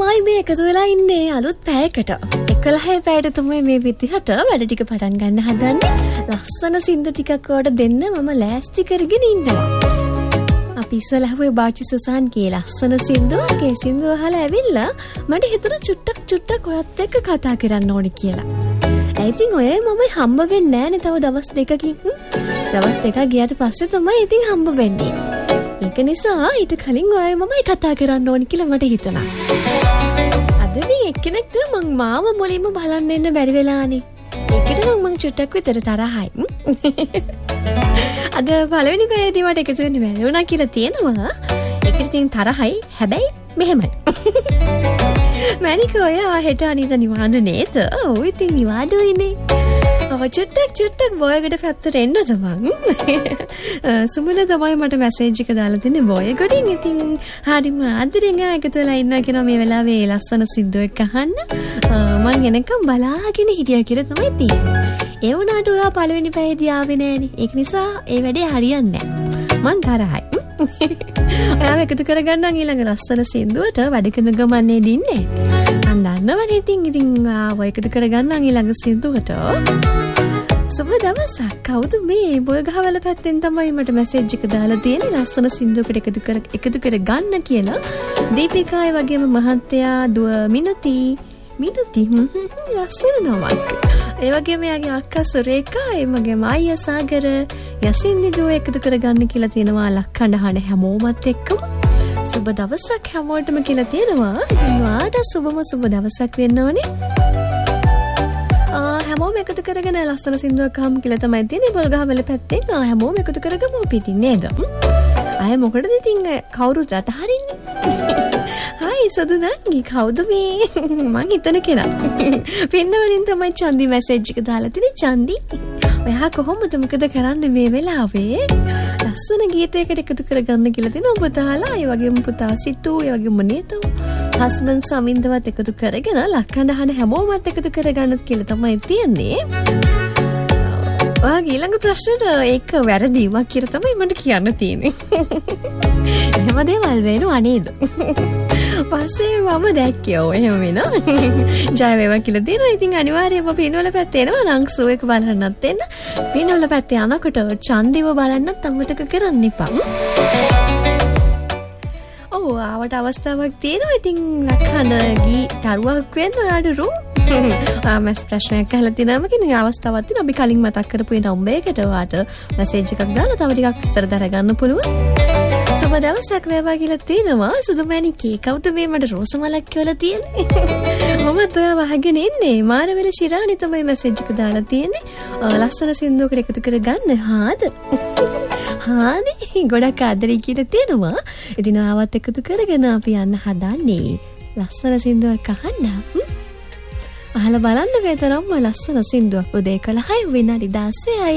තමයි මේ එකතු වෙලා ඉන්නේ අලුත් පැයකට. 11 පැයට තමයි මේ විදිහට වැඩ ටික පටන් ගන්න හදන්නේ. ලස්සන සින්දු ටිකක් වලට දෙන්න මම ලෑස්ති කරගෙන ඉන්නවා. අපි ඉස්සෙල්ලා හුවේ බාචි සුසාන් කියලා ලස්සන සින්දුවක් ඒ සින්දුව අහලා ඇවිල්ලා මට හිතුණා චුට්ටක් ඔයත් එක්ක කතා කරන්න ඕනේ කියලා. ඒ ඉතින් ඔය මම හම්බ වෙන්නේ නැහනේ තව දවස් දෙකකින්. දවස් දෙකක් ගියාට පස්සේ තමයි ඉතින් හම්බ වෙන්නේ. ඒක නිසා ඊට කලින් ඔය මම කතා කරන්න ඕනේ කියලා මට හිතුණා. අද ඉතින් එක්කෙනෙක්ට මං මාව මුලින්ම බලන්න එන්න බැරි වෙලානේ. ඒකට මං චුට්ටක් විතර තරහයි. අද පළවෙනි පැයේදී මට එකතු වෙන්න බැරි වුණා කියලා තියෙනවා. ඒකට ඉතින් තරහයි. හැබැයි මෙහෙමයි. මැනික ඔය හෙට අනිත නිවාඩු නේද? ඔව් ඉතින් නිවාඩුයිනේ. චුට්ටක් බොයකට පැත්තට එන්න තමන්. සුමන තමයි මට මැසේජ් එක දාලා තින්නේ බොයකටින්. ඉතින් හරිම ආදරෙන් එකතු වෙලා ඉන්නවා කියනවා මේ වෙලාවේ ලස්සන සින්දුවක් අහන්න. මං එනකම් බලාගෙන හිටියා කියලා තමයි තියෙන්නේ. ඒ වුණාට ඔයා පළවෙනි පැයේදී ආවේ නෑනේ. ඒක නිසා ඒ වැඩේ හරියන්නේ නෑ. මං තරහයි. ඔයාව එකතු කරගන්න ඊළඟ ලස්සන සින්දුවට වැඩ කරන ගමන්නේ දින්නේ. මං දන්නවනේ ඉතින් ආව එකතු කරගන්න ඊළඟ සින්දුවට. සුබ දවසක්. කවුද මේ බොල්ගහවල පැත්තෙන් තමයි මට මැසේජ් එක දාලා තියෙන්නේ ලස්සන සින්දුවකට එකතු කර ගන්න කියලා. දීපිකායි වගේම මහත්තයා දුව මිනුති ලස්සන නමක්. ඒ වගේම යාගේ අක්කා සුරේකා ඒ වගේම අයියා සාගර යසින්දි දුව එකතු කරගන්න කියලා තියෙනවා ලක්කඬහන හැමෝමත් එක්කම. සුබ දවසක් හැමෝටම කියලා තියෙනවා. ඉතින් වාට සුබ දවසක් වෙන්න ඕනේ. හැමෝම එකතු කරගෙන ලස්සන සින්දුවක් අහමු කියලා තමයි තියෙන්නේ බොල්ගහවල පැත්තෙන්. හැමෝම එකතු කරගමු අපි ඉතින් නේද? අය මොකටද ඉතින් කවුරුත් අතහරින්නේ? හායි සුදු නංගි කවුද මේ? මං හිතන කෙනා. පින්නවලින් තමයි චන්දි මැසේජ් එක දාලා තියෙන්නේ. චන්දි ඔයා කොහොමද මොකද කරන්නේ මේ වෙලාවේ? ලස්සන ගීතයකට එකතු කරගන්න කියලා තියෙනවා පුතාලා. ඒ වගේම පුතා සිතු, ඒ වගේම නේතු හස්බන්ඩ් සමින්දවත් එකතු කරගෙන ලක්කඬහන හැමෝමත් එකතු කරගන්නත් කියලා තමයි තියෙන්නේ. ඔයාගේ ඊළඟ ප්‍රශ්නෙට ඒක වැරදීමක් කියලා තමයි මට කියන්න තියෙන්නේ. එහෙම දේවල් වෙනවා නේද? පස්සේ මම දැක්කෝ එහෙම වෙනවා. ජය වේවා කියලා දෙනවා. ඉතින් අනිවාර්යයෙන්ම පින්වල පැත්තේ එනවා නම් සුව එක බලන්නත් එන්න. පින්වල පැත්තේ යනකොට චන්දිව බලන්නත් අමතක කරන්න එපා. ඔව් ආවට අවස්ථාවක් තියෙනවා. ඉතින් ලක්කඬ තරුවක් වෙන්න ඔයාට මස් ප්‍රශ්නයක් අහලා තිනම කෙනෙක් අවස්ථාවක් තියෙනවා. අපි කලින් මතක් කරපු ඒ නම්බර් එකට ඔයාට මැසේජ් එකක් දාලා තව ටිකක් විස්තර දරගන්න පුළුවන්. සුබ දවසක් වේවා කියලා තියෙනවා. සුදුමැණිකේ කවුද මේ මට රෝස මලක් කියලා තියෙන්නේ? මමත් ඔයා වහගෙන ඉන්නේ. මාරවෙල ශිරානි තමයි මැසේජ් එක දාලා තියෙන්නේ. ලස්සන සින්දුවකට එකතු කරගන්න. හානේ ගොඩක් ආදරේ කියලා තියෙනවා. ඉතින් ආවත් එකතු කරගෙන අපි යන්න හදන්නේ ලස්සන සින්දුවක් අහන්න. අහලා බලන්න වේතරම්ම ලස්සන සින්දුවක් උදේ කළ 6 විනාඩි 16යි.